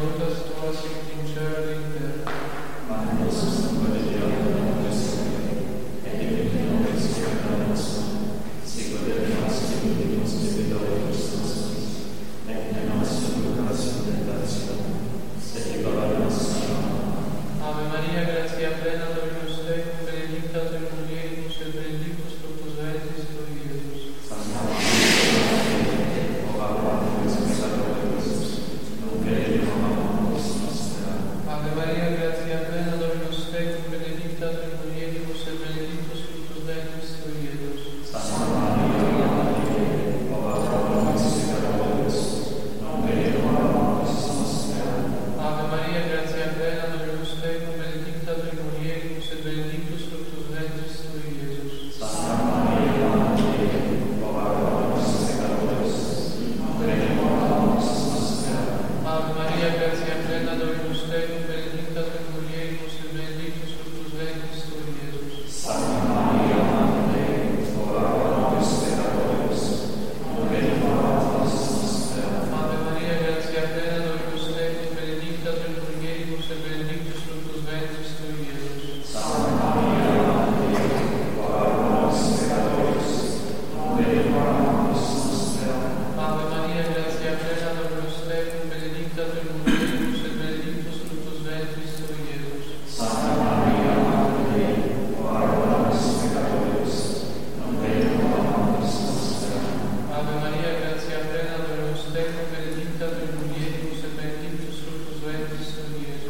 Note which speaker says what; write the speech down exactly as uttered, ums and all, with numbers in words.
Speaker 1: salutas tuas in cielo in terra.
Speaker 2: Maria, sus Maria, et in nobis peccatoribus, sic ut et in nos dividimus debitoribus nostris, et ne nos inducas in tentationem, sed libera nos a malo.
Speaker 1: Ave Maria, gratia plena, Dominus tecum, benedicta tu in mulieribus, et benedictus fructus ventris tui, Iesus.
Speaker 2: Santa Maria, ora pro nobis peccatoribus, nunc et in hora mortis nostra.
Speaker 1: Ave Maria, gratia plena, Dominus tecum, benedicta tu in mulieribus, et benedictus fructus ventris tui, Iesus.
Speaker 2: Santa Maria, ora pro nobis peccatoribus, nunc et in hora mortis nostra.
Speaker 1: Ave Maria, gratia plena, Dominus tecum, benedicta tu in mulieribus, et benedictus fructus ventris tui, Iesus.
Speaker 2: Santa Maria, ora pro nobis peccatoribus, nunc et in hora mortis nostra.
Speaker 1: Ave Maria, gratia plena, Dominus tecum, benedicta tu in mulieribus, et benedictus fructus ventris tui, Iesus.
Speaker 2: Santa Maria, ora pro nobis peccatoribus, nunc et in hora mortis nostra.
Speaker 1: Ave Maria, gratia plena, Dominus tecum, benedicta tu in mulieribus, et benedictus fructus ventris tui, Iesus.
Speaker 2: Santa Maria, ora pro nobis peccatoribus, nunc et in hora mortis nostra.
Speaker 1: Ave Maria, gratia plena, Dominus tecum, benedicta tu in mulieribus, et benedictus fructus ventris tui, Iesus.
Speaker 2: Santa Maria, ora pro nobis peccatoribus, nunc et in hora mortis nostra.
Speaker 1: Ave Maria, gratia plena, Dominus tecum, benedicta tu in mulieribus, et benedictus fructus ventris tui, Iesus.